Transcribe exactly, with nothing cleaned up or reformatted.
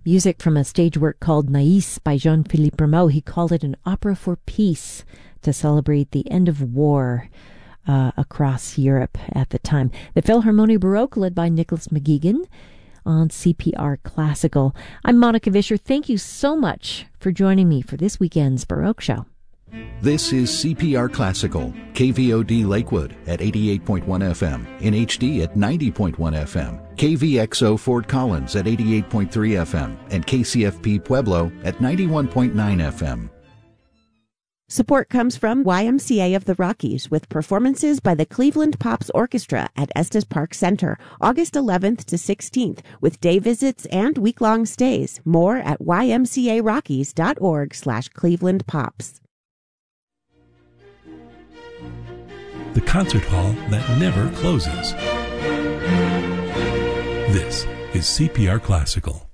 Music from a stage work called Naïs by Jean-Philippe Rameau. He called it an opera for peace to celebrate the end of war uh, across Europe at the time. The Philharmonie Baroque, led by Nicholas McGeegan, on C P R Classical. I'm Monica Vischer. Thank you so much for joining me for this weekend's Baroque Show. This is C P R Classical, K V O D Lakewood at eighty-eight point one F M, in H D at ninety point one F M, K V X O Fort Collins at eighty-eight point three F M, and K C F P Pueblo at ninety-one point nine F M. Support comes from Y M C A of the Rockies with performances by the Cleveland Pops Orchestra at Estes Park Center, August eleventh to sixteenth, with day visits and week-long stays. More at y m c a rockies dot org slash Cleveland Pops. The concert hall that never closes. This is C P R Classical.